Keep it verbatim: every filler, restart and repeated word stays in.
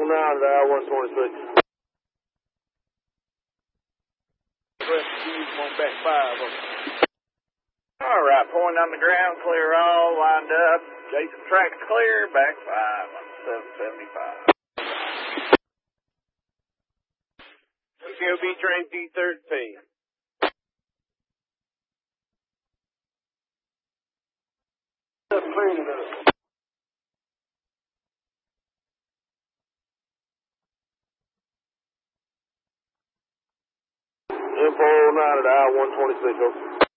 nine at I one twenty-six. One back five. All right, point on the ground, clear all, lined up. Jason track's clear, back five on seven seventy-five. C O B train D thirteen. Clearing it up. Info nine at I one twenty-six, over.